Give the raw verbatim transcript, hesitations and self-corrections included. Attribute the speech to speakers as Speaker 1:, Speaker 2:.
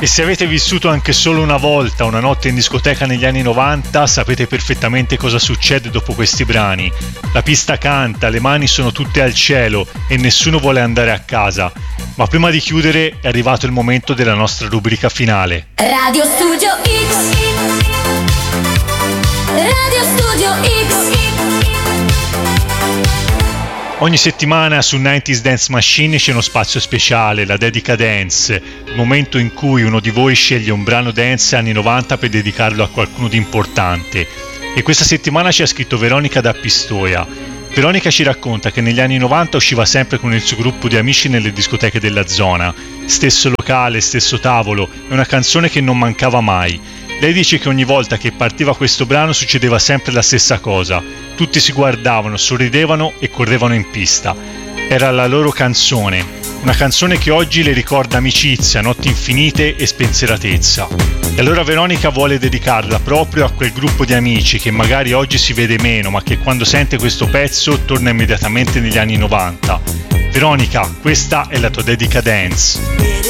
Speaker 1: E se avete vissuto anche solo una volta una notte in discoteca negli anni novanta, sapete perfettamente cosa succede dopo questi brani. La pista canta, le mani sono tutte al cielo e nessuno vuole andare a casa. Ma prima di chiudere è arrivato il momento della nostra rubrica finale.
Speaker 2: Radio Studio X. Radio Studio X.
Speaker 1: Ogni settimana su nineties Dance Machine c'è uno spazio speciale, la Dedica Dance, il momento in cui uno di voi sceglie un brano dance anni novanta per dedicarlo a qualcuno di importante. E questa settimana ci ha scritto Veronica da Pistoia. Veronica ci racconta che negli anni novanta usciva sempre con il suo gruppo di amici nelle discoteche della zona. Stesso locale, stesso tavolo, è una canzone che non mancava mai. Lei dice che ogni volta che partiva questo brano succedeva sempre la stessa cosa. Tutti si guardavano, sorridevano e correvano in pista. Era la loro canzone, una canzone che oggi le ricorda amicizia, notti infinite e spensieratezza. E allora Veronica vuole dedicarla proprio a quel gruppo di amici che magari oggi si vede meno, ma che quando sente questo pezzo torna immediatamente negli anni novanta. Veronica, questa è la tua Dedica Dance.